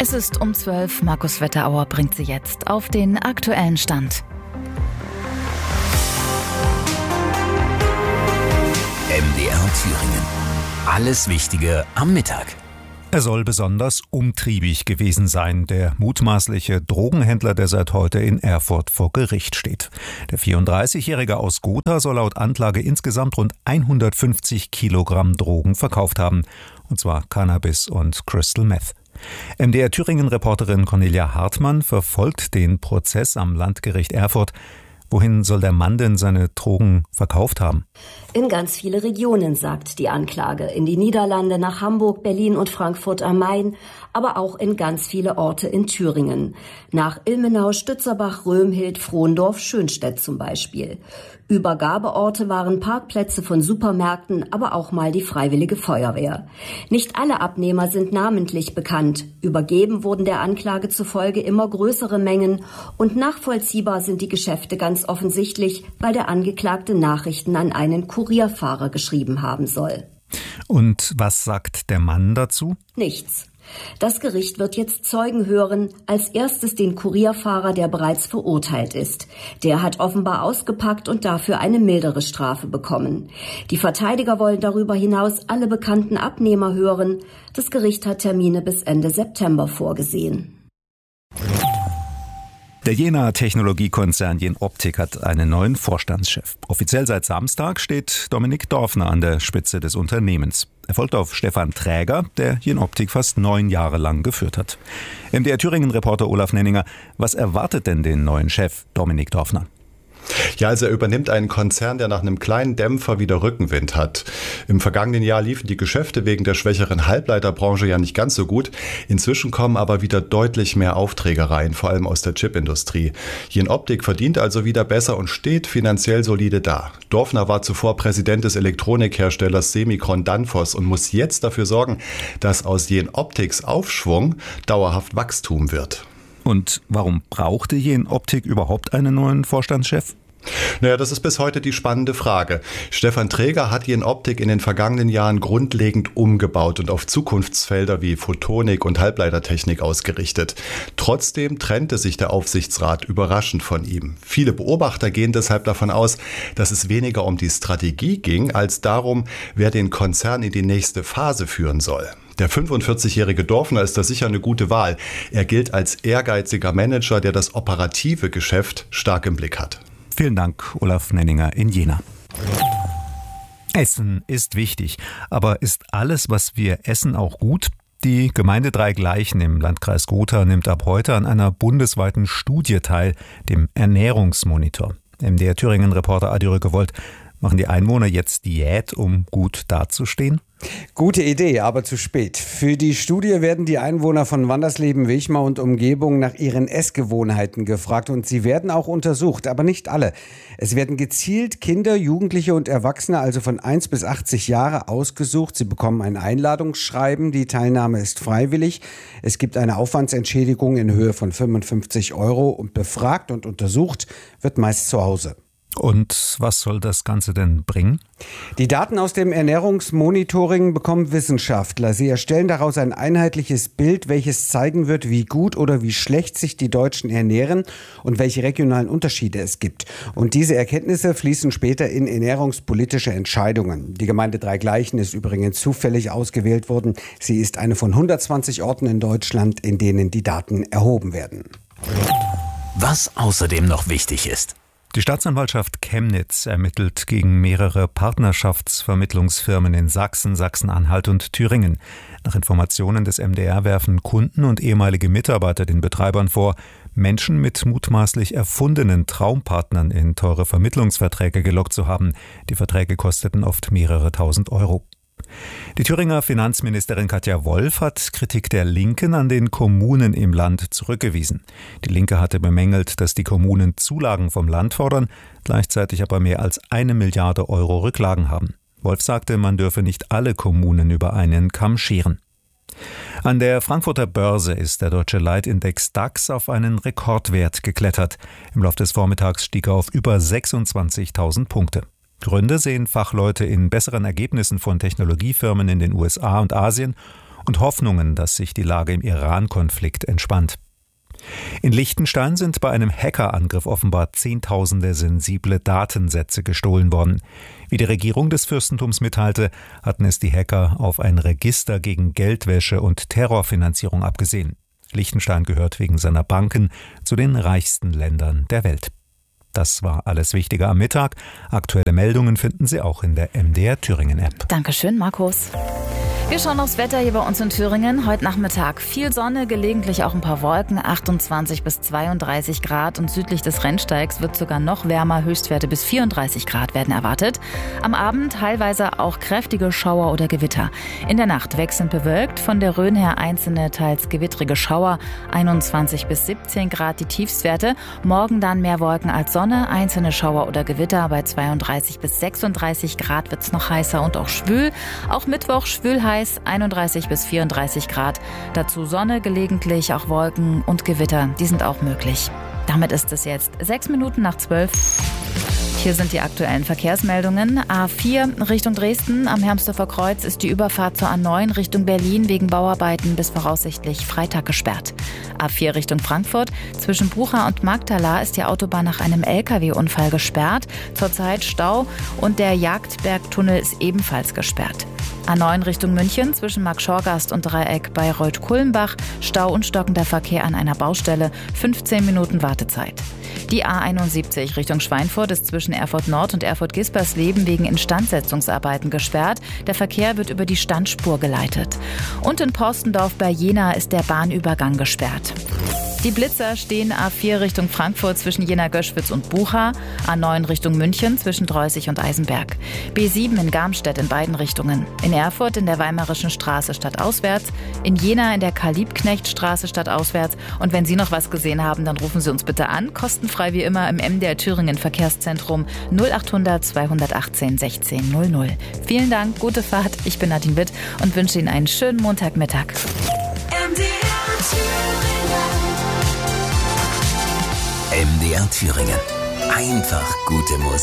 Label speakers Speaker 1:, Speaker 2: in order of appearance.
Speaker 1: Es ist um 12. Markus Wetterauer bringt Sie jetzt auf den aktuellen Stand.
Speaker 2: MDR Thüringen. Alles Wichtige am Mittag.
Speaker 3: Er soll besonders umtriebig gewesen sein, der mutmaßliche Drogenhändler, der seit heute in Erfurt vor Gericht steht. Der 34-Jährige aus Gotha soll laut Anklage insgesamt rund 150 Kilogramm Drogen verkauft haben, und zwar Cannabis und Crystal Meth. MDR Thüringen-Reporterin Cornelia Hartmann verfolgt den Prozess am Landgericht Erfurt. Wohin soll der Mann denn seine Drogen verkauft haben?
Speaker 4: In ganz viele Regionen, sagt die Anklage. In die Niederlande, nach Hamburg, Berlin und Frankfurt am Main, aber auch in ganz viele Orte in Thüringen. Nach Ilmenau, Stützerbach, Römhild, Frohndorf, Schönstedt zum Beispiel. Übergabeorte waren Parkplätze von Supermärkten, aber auch mal die Freiwillige Feuerwehr. Nicht alle Abnehmer sind namentlich bekannt. Übergeben wurden der Anklage zufolge immer größere Mengen und nachvollziehbar sind die Geschäfte ganz offensichtlich, weil der Angeklagte Nachrichten an einen Kurierfahrer geschrieben haben soll.
Speaker 3: Und was sagt der Mann dazu?
Speaker 4: Nichts. Das Gericht wird jetzt Zeugen hören, als erstes den Kurierfahrer, der bereits verurteilt ist. Der hat offenbar ausgepackt und dafür eine mildere Strafe bekommen. Die Verteidiger wollen darüber hinaus alle bekannten Abnehmer hören. Das Gericht hat Termine bis Ende September vorgesehen.
Speaker 3: Der Jenaer Technologiekonzern Jenoptik hat einen neuen Vorstandschef. Offiziell seit Samstag steht Dominik Dorfner an der Spitze des Unternehmens. Er folgt auf Stefan Träger, der Jenoptik fast 9 Jahre lang geführt hat. MDR Thüringen-Reporter Olaf Nenninger, was erwartet denn den neuen Chef Dominik Dorfner?
Speaker 5: Ja, also er übernimmt einen Konzern, der nach einem kleinen Dämpfer wieder Rückenwind hat. Im vergangenen Jahr liefen die Geschäfte wegen der schwächeren Halbleiterbranche ja nicht ganz so gut. Inzwischen kommen aber wieder deutlich mehr Aufträge rein, vor allem aus der Chipindustrie. Jenoptik verdient also wieder besser und steht finanziell solide da. Dorfner war zuvor Präsident des Elektronikherstellers Semicron Danfoss und muss jetzt dafür sorgen, dass aus Jenoptiks Aufschwung dauerhaft Wachstum wird.
Speaker 3: Und warum brauchte Jenoptik überhaupt einen neuen Vorstandschef?
Speaker 5: Naja, das ist bis heute die spannende Frage. Stefan Träger hat Jenoptik in den vergangenen Jahren grundlegend umgebaut und auf Zukunftsfelder wie Photonik und Halbleitertechnik ausgerichtet. Trotzdem trennte sich der Aufsichtsrat überraschend von ihm. Viele Beobachter gehen deshalb davon aus, dass es weniger um die Strategie ging, als darum, wer den Konzern in die nächste Phase führen soll. Der 45-jährige Dorfner ist da sicher eine gute Wahl. Er gilt als ehrgeiziger Manager, der das operative Geschäft stark im Blick hat.
Speaker 3: Vielen Dank, Olaf Nenninger in Jena. Essen ist wichtig, aber ist alles, was wir essen, auch gut? Die Gemeinde Dreigleichen im Landkreis Gotha nimmt ab heute an einer bundesweiten Studie teil, dem Ernährungsmonitor. MDR Thüringen-Reporter Adi Rückewold, machen die Einwohner jetzt Diät, um gut dazustehen?
Speaker 6: Gute Idee, aber zu spät. Für die Studie werden die Einwohner von Wandersleben, Wichmar und Umgebung nach ihren Essgewohnheiten gefragt und sie werden auch untersucht, aber nicht alle. Es werden gezielt Kinder, Jugendliche und Erwachsene, also von 1 bis 80 Jahre, ausgesucht. Sie bekommen ein Einladungsschreiben, die Teilnahme ist freiwillig. Es gibt eine Aufwandsentschädigung in Höhe von 55 € und befragt und untersucht wird meist zu Hause.
Speaker 3: Und was soll das Ganze denn bringen?
Speaker 6: Die Daten aus dem Ernährungsmonitoring bekommen Wissenschaftler. Sie erstellen daraus ein einheitliches Bild, welches zeigen wird, wie gut oder wie schlecht sich die Deutschen ernähren und welche regionalen Unterschiede es gibt. Und diese Erkenntnisse fließen später in ernährungspolitische Entscheidungen. Die Gemeinde Dreigleichen ist übrigens zufällig ausgewählt worden. Sie ist eine von 120 Orten in Deutschland, in denen die Daten erhoben werden.
Speaker 2: Was außerdem noch wichtig ist.
Speaker 3: Die Staatsanwaltschaft Chemnitz ermittelt gegen mehrere Partnerschaftsvermittlungsfirmen in Sachsen, Sachsen-Anhalt und Thüringen. Nach Informationen des MDR werfen Kunden und ehemalige Mitarbeiter den Betreibern vor, Menschen mit mutmaßlich erfundenen Traumpartnern in teure Vermittlungsverträge gelockt zu haben. Die Verträge kosteten oft mehrere tausend Euro. Die Thüringer Finanzministerin Katja Wolf hat Kritik der Linken an den Kommunen im Land zurückgewiesen. Die Linke hatte bemängelt, dass die Kommunen Zulagen vom Land fordern, gleichzeitig aber mehr als 1 Milliarde Euro Rücklagen haben. Wolf sagte, man dürfe nicht alle Kommunen über einen Kamm scheren. An der Frankfurter Börse ist der deutsche Leitindex DAX auf einen Rekordwert geklettert. Im Laufe des Vormittags stieg er auf über 26.000 Punkte. Gründe sehen Fachleute in besseren Ergebnissen von Technologiefirmen in den USA und Asien und Hoffnungen, dass sich die Lage im Iran-Konflikt entspannt. In Liechtenstein sind bei einem Hackerangriff offenbar Zehntausende sensible Datensätze gestohlen worden. Wie die Regierung des Fürstentums mitteilte, hatten es die Hacker auf ein Register gegen Geldwäsche und Terrorfinanzierung abgesehen. Liechtenstein gehört wegen seiner Banken zu den reichsten Ländern der Welt. Das war alles Wichtige am Mittag. Aktuelle Meldungen finden Sie auch in der MDR Thüringen App.
Speaker 1: Dankeschön, Markus. Wir schauen aufs Wetter hier bei uns in Thüringen. Heute Nachmittag viel Sonne, gelegentlich auch ein paar Wolken, 28 bis 32 Grad und südlich des Rennsteigs wird sogar noch wärmer, Höchstwerte bis 34 Grad werden erwartet. Am Abend teilweise auch kräftige Schauer oder Gewitter. In der Nacht wechselnd bewölkt, von der Rhön her einzelne, teils gewittrige Schauer, 21 bis 17 Grad die Tiefstwerte. Morgen dann mehr Wolken als Sonne, einzelne Schauer oder Gewitter, bei 32 bis 36 Grad wird's noch heißer und auch schwül. Auch Mittwoch schwül heiß, 31 bis 34 Grad. Dazu Sonne, gelegentlich auch Wolken und Gewitter, die sind auch möglich. Damit ist es jetzt 6 Minuten nach 12. Hier sind die aktuellen Verkehrsmeldungen. A4 Richtung Dresden am Hermsdorfer Kreuz ist die Überfahrt zur A9 Richtung Berlin wegen Bauarbeiten bis voraussichtlich Freitag gesperrt. A4 Richtung Frankfurt zwischen Bucha und Magdala ist die Autobahn nach einem LKW-Unfall gesperrt. Zurzeit Stau und der Jagdbergtunnel ist ebenfalls gesperrt. A9 Richtung München zwischen Markschorgast und Dreieck bei Reuth-Kulmbach. Stau und stockender Verkehr an einer Baustelle. 15 Minuten Wartezeit. Die A71 Richtung Schweinfurt ist zwischen Erfurt Nord und Erfurt-Gispersleben wegen Instandsetzungsarbeiten gesperrt. Der Verkehr wird über die Standspur geleitet. Und in Porstendorf bei Jena ist der Bahnübergang gesperrt. Die Blitzer stehen A4 Richtung Frankfurt zwischen Jena-Göschwitz und Bucha, A9 Richtung München zwischen Dreußig und Eisenberg, B7 in Garmstedt in beiden Richtungen, in Erfurt in der Weimarischen Straße stadtauswärts, in Jena in der Karl-Liebknecht-Straße stadtauswärts. Und wenn Sie noch was gesehen haben, dann rufen Sie uns bitte an, kostenfrei wie immer im MDR Thüringen Verkehrszentrum 0800 218 16 00. Vielen Dank, gute Fahrt, ich bin Nadine Witt und wünsche Ihnen einen schönen Montagmittag.
Speaker 2: MDR Thüringen. Einfach gute Musik.